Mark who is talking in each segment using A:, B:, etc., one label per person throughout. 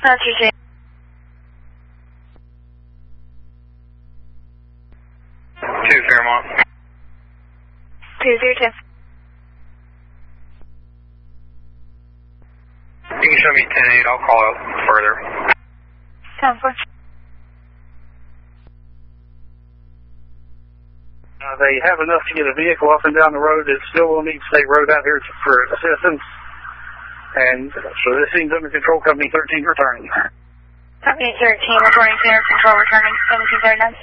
A: That's your
B: 2 Fairmont.
A: 202.
B: You can show me 10-8, I'll call out further.
A: 10-4.
C: They have enough to get a vehicle up and down the road. It still will need state road out here for assistance. And so this seems under control. Company 13 returning.
A: Company 13 reporting center control returning 1739.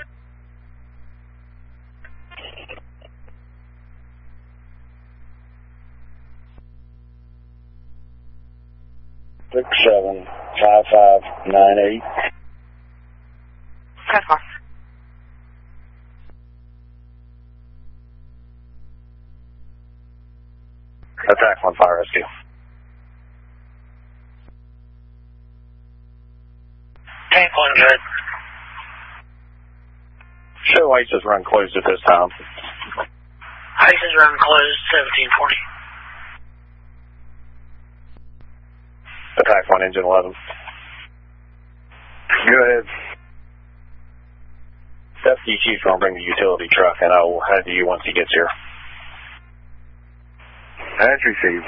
D: 675598.
A: 10-4.
D: Attack 1 fire rescue.
B: Tank 1 good.
D: Show ISIS run closed at this time.
B: ISIS run closed 1740.
D: Attack 1 engine 11. Go ahead. Deputy Chief's going to bring the utility truck, and I will head to you once he gets here. As received.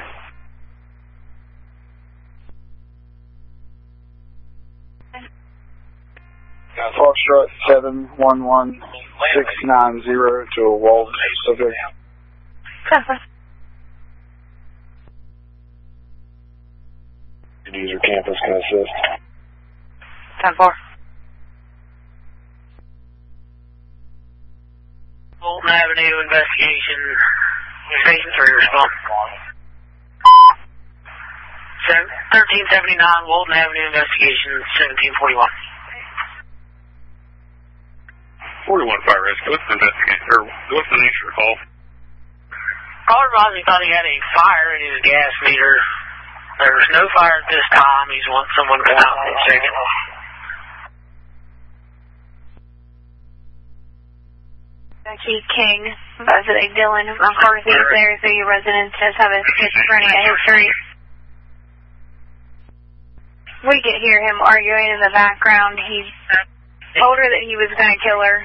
C: Foxtrot 711690 to a wall subject.
A: 10-4.
D: User campus can assist.
A: 10-4.
B: Bolton Avenue investigation. Station 3 response. 1379 Walton Avenue investigation 1741.
E: 41 fire rescue. What's the investigation, or what's the nature of the call?
B: Caller advised he thought he had a fire in his gas meter. There was no fire at this time. He wants someone to come out and check it.
A: Becky King, resident Dylan McCarthy is there, so your resident does have a schizophrenia history. We could hear him arguing in the background. He told her that he was going to kill her.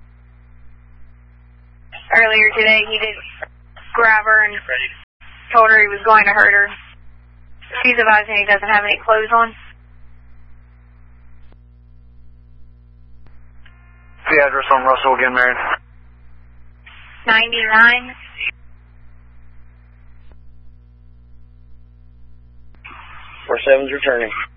A: Earlier today, he did grab her and told her he was going to hurt her. She's advising he doesn't have any clothes on.
C: The address on Russell again, Marion.
A: 99.
D: Four 7's returning.